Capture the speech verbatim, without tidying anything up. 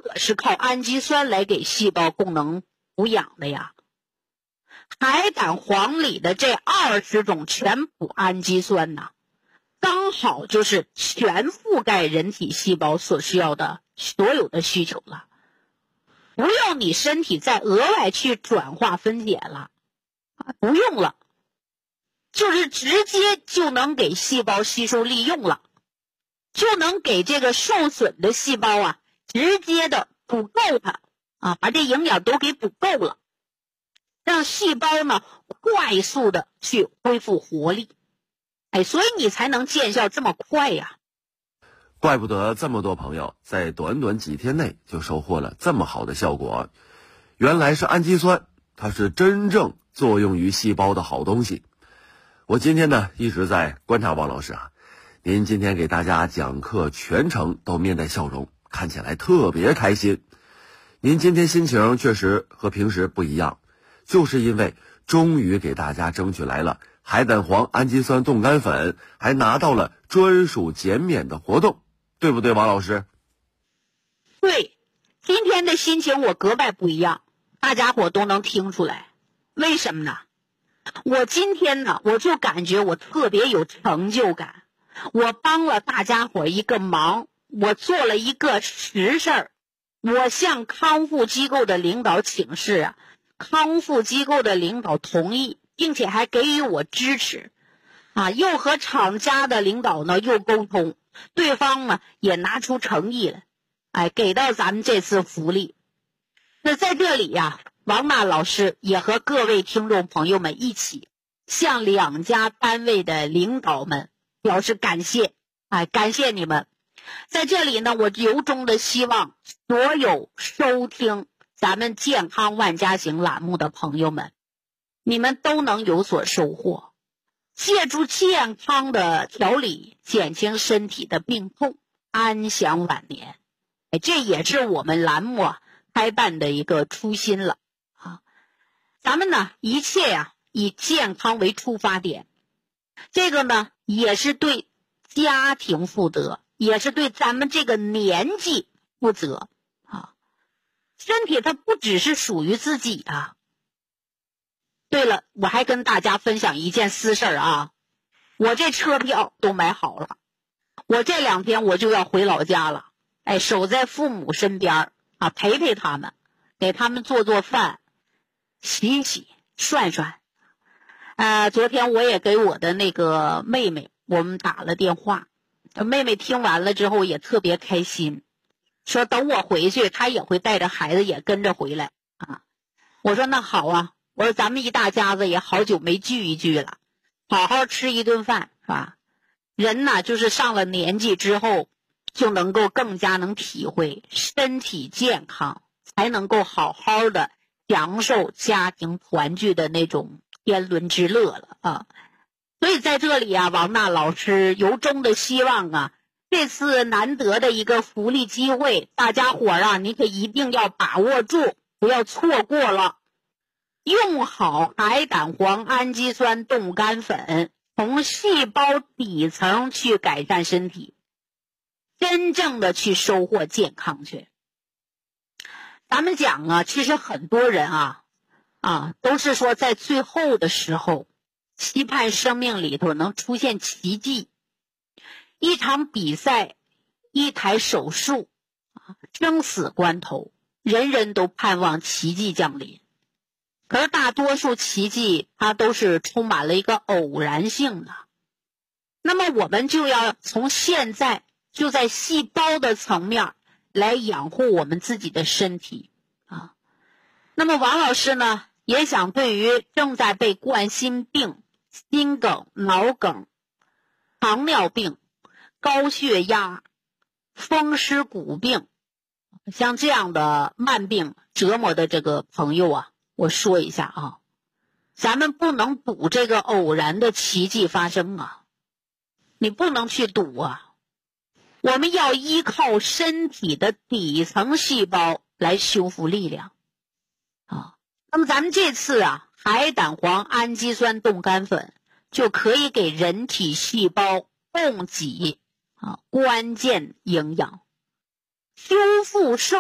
个是靠氨基酸来给细胞供能补养的呀。海胆黄里的这二十种全补氨基酸呢，刚好就是全覆盖人体细胞所需要的所有的需求了，不用你身体再额外去转化分解了，不用了，就是直接就能给细胞吸收利用了，就能给这个受损的细胞啊直接的补够它啊，把这营养都给补够了，让细胞呢快速的去恢复活力。哎，所以你才能见效这么快呀。 怪不得这么多朋友在短短几天内就收获了这么好的效果，原来是氨基酸，它是真正作用于细胞的好东西。我今天呢一直在观察王老师啊，您今天给大家讲课全程都面带笑容，看起来特别开心。您今天心情确实和平时不一样，就是因为终于给大家争取来了海胆黄氨基酸冻干粉，还拿到了专属减免的活动，对不对王老师？ 对，今天的心情我格外不一样，大家伙都能听出来。为什么呢？我今天呢我就感觉我特别有成就感，我帮了大家伙一个忙，我做了一个实事儿。我向康复机构的领导请示啊，康复机构的领导同意，并且还给予我支持啊，又和厂家的领导呢又沟通，对方呢也拿出诚意来，哎，给到咱们这次福利。那在这里呀、啊，王娜老师也和各位听众朋友们一起向两家单位的领导们表示感谢，哎，感谢你们。在这里呢，我由衷的希望所有收听咱们健康万家行栏目的朋友们，你们都能有所收获，借助健康的调理减轻身体的病痛，安享晚年。哎，这也是我们栏目啊开办的一个初心了啊。咱们呢一切呀、啊、以健康为出发点，这个呢也是对家庭负责，也是对咱们这个年纪负责啊。身体它不只是属于自己啊。对了，我还跟大家分享一件私事啊，我这车票都买好了，我这两天我就要回老家了，哎，守在父母身边啊，陪陪他们，给他们做做饭，洗洗涮涮。呃，昨天我也给我的那个妹妹我们打了电话，妹妹听完了之后也特别开心，说等我回去她也会带着孩子也跟着回来啊。我说那好啊，我说咱们一大家子也好久没聚一聚了，好好吃一顿饭是吧？人呢就是上了年纪之后就能够更加能体会身体健康，才能够好好的享受家庭团聚的那种天伦之乐了啊。所以在这里啊，王娜老师由衷的希望啊，这次难得的一个福利机会，大家伙啊你可一定要把握住，不要错过了。用好海胆黄氨基酸冻干粉，从细胞底层去改善身体，真正的去收获健康去。咱们讲啊，其实很多人啊啊都是说在最后的时候期盼生命里头能出现奇迹，一场比赛，一台手术啊，生死关头，人人都盼望奇迹降临。可是大多数奇迹它都是充满了一个偶然性的，那么我们就要从现在就在细胞的层面来养护我们自己的身体啊。那么王老师呢也想对于正在被冠心病、心梗、脑梗、糖尿病、高血压、风湿骨病像这样的慢病折磨的这个朋友啊，我说一下啊，咱们不能赌这个偶然的奇迹发生啊，你不能去赌啊，我们要依靠身体的底层细胞来修复力量啊。那么咱们这次啊，海胆黄氨基酸冻干粉就可以给人体细胞供给啊关键营养，修复受